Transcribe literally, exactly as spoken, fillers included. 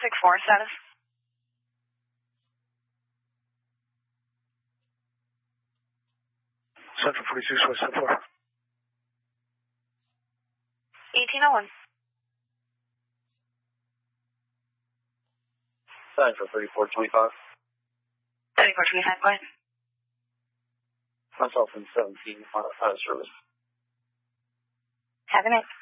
six four status. Central forty-six, what's that for? eighteen oh one. Central thirty-four twenty-five. thirty-four twenty-five, go ahead. Myself in seventeen on a service. Have a night.